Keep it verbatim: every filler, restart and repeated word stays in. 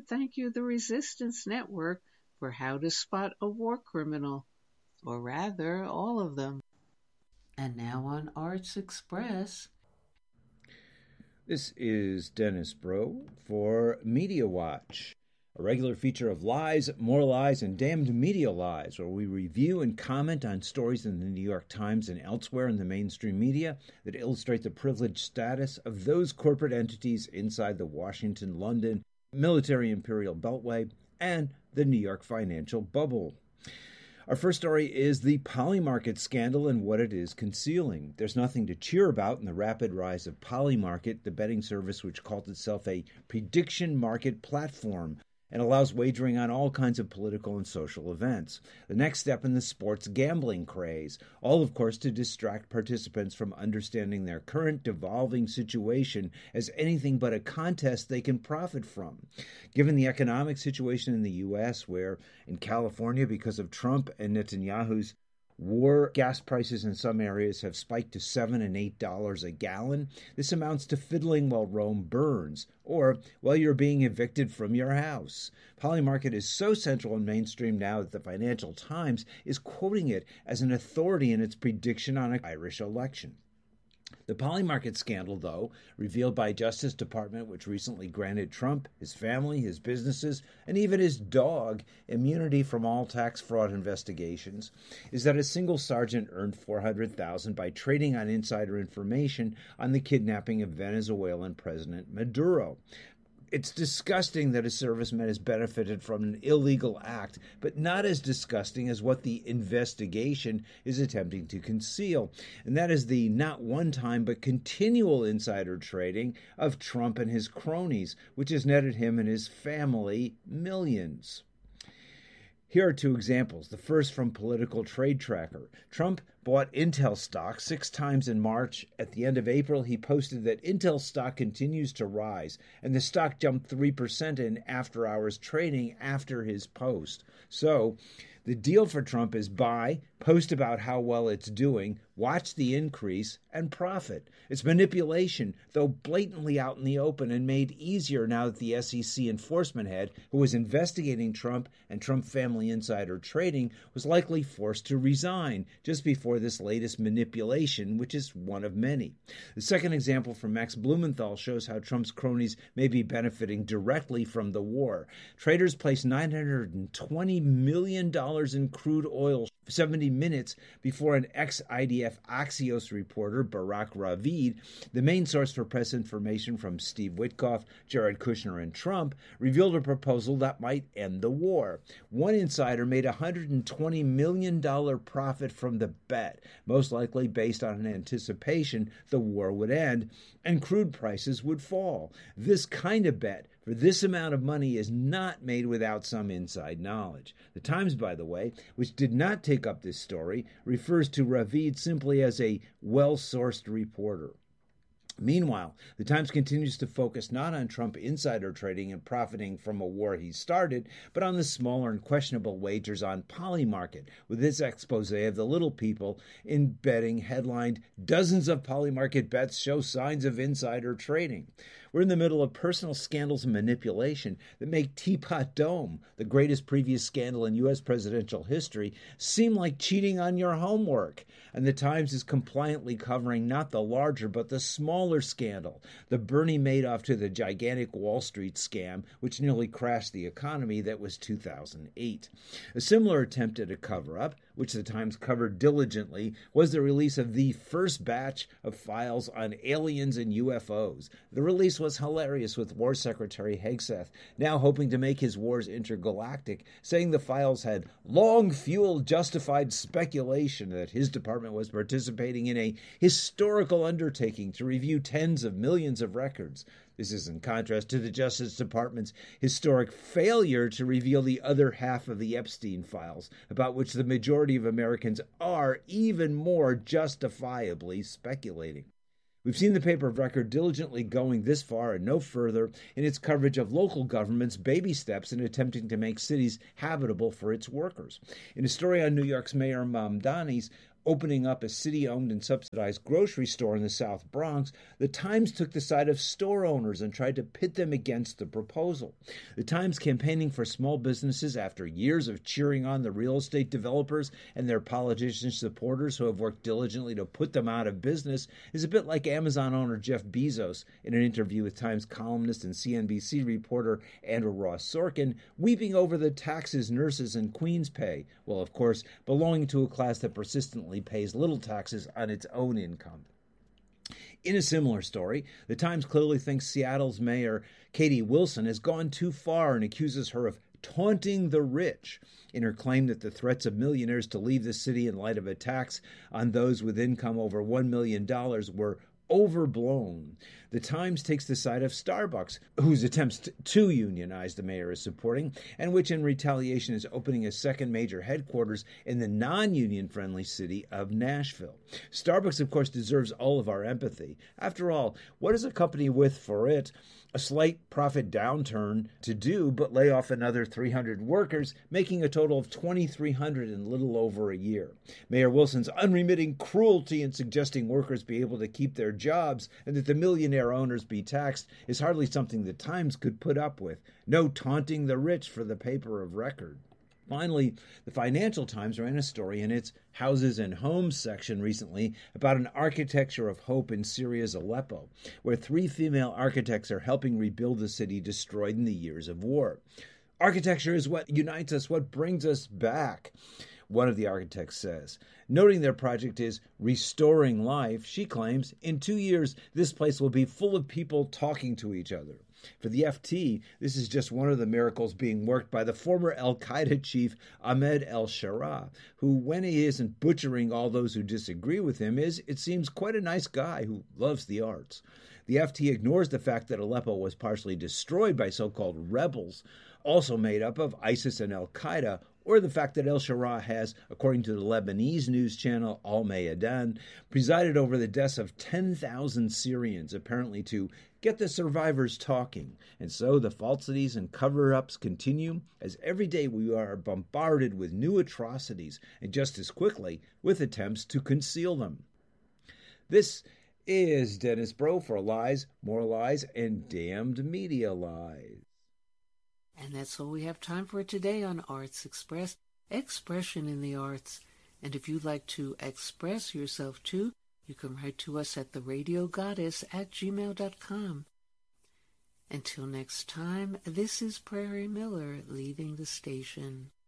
thank you, the Resistance Network, for how to spot a war criminal, or rather, all of them. And now on Arts Express. This is Dennis Bro for Media Watch, a regular feature of lies, more lies, and damned media lies, where we review and comment on stories in the New York Times and elsewhere in the mainstream media that illustrate the privileged status of those corporate entities inside the Washington-London military imperial beltway and the New York financial bubble. Our first story is the Polymarket scandal and what it is concealing. There's nothing to cheer about in the rapid rise of Polymarket, the betting service which called itself a prediction market platform and allows wagering on all kinds of political and social events. The next step in the sports gambling craze, all of course to distract participants from understanding their current devolving situation as anything but a contest they can profit from. Given the economic situation in the U S, where in California, because of Trump and Netanyahu's war, gas prices in some areas have spiked to seven and eight dollars a gallon. This amounts to fiddling while Rome burns, or while you're being evicted from your house. Polymarket is so central and mainstream now that the Financial Times is quoting it as an authority in its prediction on an Irish election. The Polymarket scandal, though, revealed by Justice Department, which recently granted Trump, his family, his businesses, and even his dog immunity from all tax fraud investigations, is that a single sergeant earned four hundred thousand dollars by trading on insider information on the kidnapping of Venezuelan President Maduro. It's disgusting that a serviceman has benefited from an illegal act, but not as disgusting as what the investigation is attempting to conceal. And that is the not one-time but continual insider trading of Trump and his cronies, which has netted him and his family millions. Here are two examples. The first from Political Trade Tracker. Trump bought Intel stock six times in March. At the end of April, he posted that Intel stock continues to rise, and the stock jumped three percent in after-hours trading after his post. So, the deal for Trump is buy, post about how well it's doing, watch the increase, and profit. It's manipulation, though blatantly out in the open and made easier now that the S E C enforcement head, who was investigating Trump and Trump family insider trading, was likely forced to resign just before this latest manipulation, which is one of many. The second example from Max Blumenthal shows how Trump's cronies may be benefiting directly from the war. Traders placed nine hundred twenty million dollars in crude oil seventy minutes before an ex-I D F Axios reporter, Barak Ravid, the main source for press information from Steve Witkoff, Jared Kushner, and Trump, revealed a proposal that might end the war. One insider made a one hundred twenty million dollars profit from the bet, most likely based on an anticipation the war would end and crude prices would fall. This kind of bet for this amount of money is not made without some inside knowledge. The Times, by the way, which did not take up this story, refers to Ravid simply as a well-sourced reporter. Meanwhile, the Times continues to focus not on Trump insider trading and profiting from a war he started, but on the smaller and questionable wagers on Polymarket, with its expose of the little people in betting headlined, "Dozens of Polymarket bets show signs of insider trading." We're in the middle of personal scandals and manipulation that make Teapot Dome, the greatest previous scandal in U S presidential history, seem like cheating on your homework. And the Times is compliantly covering not the larger but the smaller scandal, the Bernie Madoff to the gigantic Wall Street scam, which nearly crashed the economy, that was two thousand eight. A similar attempt at a cover-up, which the Times covered diligently, was the release of the first batch of files on aliens and U F Os. The release was hilarious, with War Secretary Hegseth now hoping to make his wars intergalactic, saying the files had long-fueled justified speculation that his department was participating in a historical undertaking to review tens of millions of records. This is in contrast to the Justice Department's historic failure to reveal the other half of the Epstein files, about which the majority of Americans are even more justifiably speculating. We've seen the paper of record diligently going this far and no further in its coverage of local government's baby steps in attempting to make cities habitable for its workers. In a story on New York's Mayor Mamdani's opening up a city-owned and subsidized grocery store in the South Bronx, the Times took the side of store owners and tried to pit them against the proposal. The Times campaigning for small businesses after years of cheering on the real estate developers and their politician supporters who have worked diligently to put them out of business is a bit like Amazon owner Jeff Bezos in an interview with Times columnist and C N B C reporter Andrew Ross Sorkin, weeping over the taxes nurses and queens pay, while of course belonging to a class that persistently pays little taxes on its own income. In a similar story, the Times clearly thinks Seattle's mayor, Katie Wilson, has gone too far and accuses her of taunting the rich in her claim that the threats of millionaires to leave the city in light of a tax on those with income over one million dollars were overblown. The Times takes the side of Starbucks, whose attempts to unionize the mayor is supporting, and which in retaliation is opening a second major headquarters in the non-union friendly city of Nashville. Starbucks, of course, deserves all of our empathy. After all, what is a company with, for it, a slight profit downturn to do but lay off another three hundred workers, making a total of twenty-three hundred in little over a year? Mayor Wilson's unremitting cruelty in suggesting workers be able to keep their jobs and that the millionaire owners be taxed is hardly something the Times could put up with. No taunting the rich for the paper of record. Finally, the Financial Times ran a story in its Houses and Homes section recently about an architecture of hope in Syria's Aleppo, where three female architects are helping rebuild the city destroyed in the years of war. Architecture is what unites us, what brings us back, one of the architects says. Noting their project is restoring life, she claims, in two years this place will be full of people talking to each other. For the F T, this is just one of the miracles being worked by the former al-Qaeda chief Ahmed al-Sharaa, who, when he isn't butchering all those who disagree with him, is, it seems, quite a nice guy who loves the arts. The F T ignores the fact that Aleppo was partially destroyed by so-called rebels, also made up of ISIS and al-Qaeda, or the fact that al-Sharaa has, according to the Lebanese news channel Al Mayadeen, presided over the deaths of ten thousand Syrians, apparently to get the survivors talking. And so the falsities and cover-ups continue, as every day we are bombarded with new atrocities, and just as quickly with attempts to conceal them. This is Dennis Bro for Lies, More Lies, and Damned Media Lies. And that's all we have time for today on Arts Express, expression in the arts. And if you'd like to express yourself too, you can write to us at the radio goddess at gmail dot com. Until next time, this is Prairie Miller leaving the station.